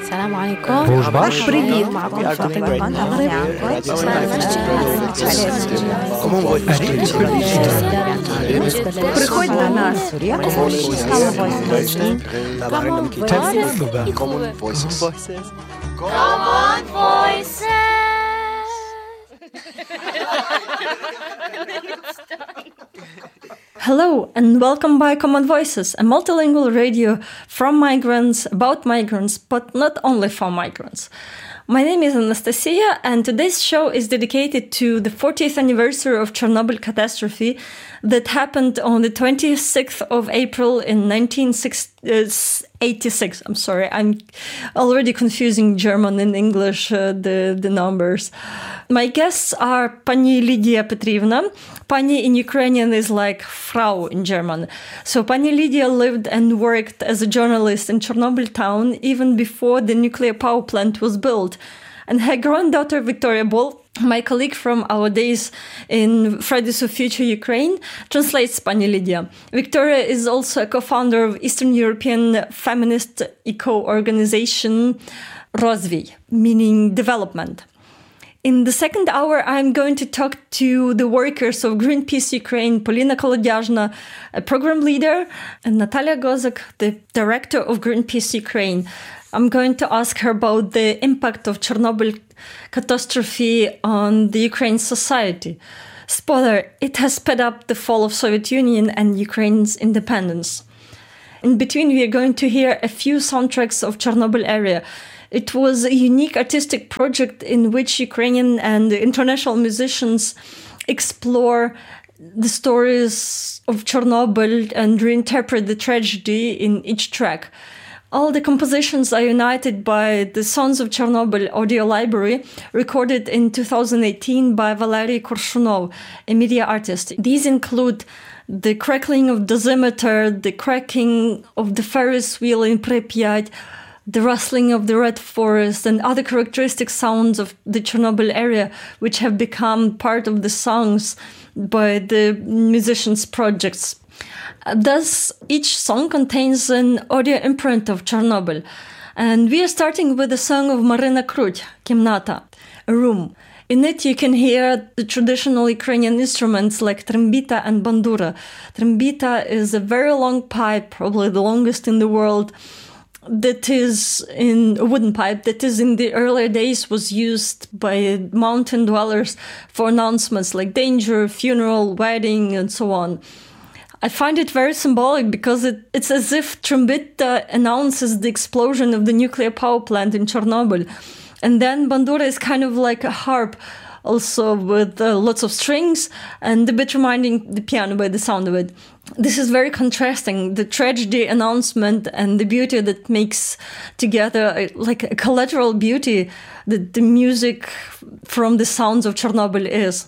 السلام عليكم. Bonjour. بريد معكم فاطمة Приходь до нас. Common Voices. Hello and welcome by Common Voices, a multilingual radio from migrants, about migrants, but not only for migrants. My name is Anastasia, and today's show is dedicated to the 40th anniversary of Chernobyl catastrophe that happened on the 26th of April in 1986. I'm sorry, I'm already confusing German and English, the numbers. My guests are Pani Lydia Petrivna. Pani in Ukrainian is like Frau in German. So Pani Lydia lived and worked as a journalist in Chernobyl town even before the nuclear power plant was built. And her granddaughter Victoria Bol, my colleague from our days in Fridays of Future Ukraine, translates Pani Lydia. Victoria is also a co-founder of Eastern European feminist eco-organization Rozvy, meaning development. In the second hour, I'm going to talk to the workers of Greenpeace Ukraine, Polina Kolodyazhna, a program leader, and Natalia Gozak, the director of Greenpeace Ukraine. I'm going to ask her about the impact of Chernobyl catastrophe on the Ukraine society. Spoiler, it has sped up the fall of Soviet Union and Ukraine's independence. In between, we are going to hear a few soundtracks of Chernobyl area. It was a unique artistic project in which Ukrainian and international musicians explore the stories of Chernobyl and reinterpret the tragedy in each track. All the compositions are united by the Sons of Chernobyl audio library, recorded in 2018 by Valery Korshunov, a media artist. These include the crackling of dosimeter, the cracking of the Ferris wheel in Pripyat, the rustling of the red forest, and other characteristic sounds of the Chernobyl area, which have become part of the songs by the musicians' projects. Thus, each song contains an audio imprint of Chernobyl. And we are starting with a song of Marina Krut, Kimnata, a room. In it, you can hear the traditional Ukrainian instruments like trembita and bandura. Trembita is a very long pipe, probably the longest in the world, that is in a wooden pipe that is in the earlier days was used by mountain dwellers for announcements like danger, funeral, wedding, and so on. I find it very symbolic because it's as if trombita announces the explosion of the nuclear power plant in Chernobyl. And then bandura is kind of like a harp, also with lots of strings and a bit reminding the piano by the sound of it. This is very contrasting, the tragedy announcement and the beauty that makes together like a collateral beauty that the music from the sounds of Chernobyl is.